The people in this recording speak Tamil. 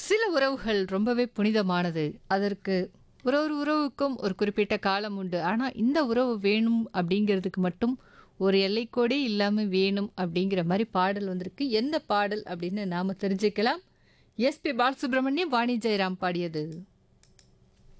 சில உறவுகள் ரொம்பவே புனிதமானது. அதற்கு ஒரு ஒரு உறவுக்கும் ஒரு குறிப்பிட்ட காலம் உண்டு. ஆனா, இந்த உறவு வேணும் அப்படிங்கிறதுக்கு மட்டும் ஒரு எல்லைக்கோடே இல்லாம வேணும் அப்படிங்கிற மாரி பாடல் வந்திருக்கு. எந்த பாடல் அப்படின்னு நாம தெரிஞ்சுக்கலாம். எஸ்பி பாலசுப்ரமணியம், வாணி ஜெயராம் பாடியது.